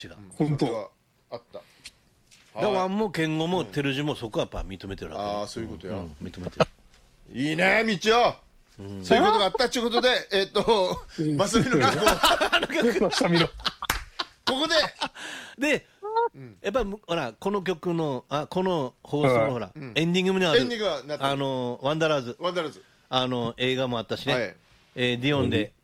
違う。 本当。 それはあった。 だからワンもケンゴもテルジもそこはやっぱ認めてるわけね。 ああ、そういうことや。 認めてる。 いいね、みちお。そういうことがあったっていうことで、マスミの曲をまさみの。 ここで、 で、やっぱりほらこの曲のこの放送のほらエンディングにあるエンディングがなってるワンダラーズワンダラーズ。 映画もあったしね、 はいディオンで